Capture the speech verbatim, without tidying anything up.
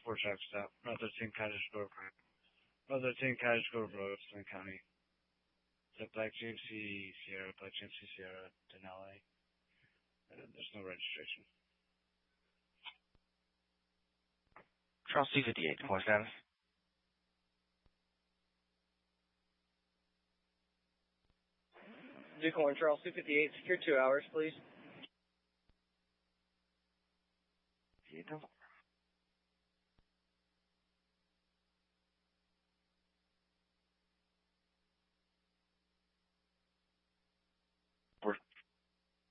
four traffic stop. Route thirteen, Cottage Grove Road. Route thirteen, Cottage Grove Road, Flint County. It's at Black G M C Sierra, Black G M C Sierra, Denali. And there's no registration. Charles C fifty-eight, deploy status. Decoy Charles C fifty-eight, secure two hours, please. fifty-eight,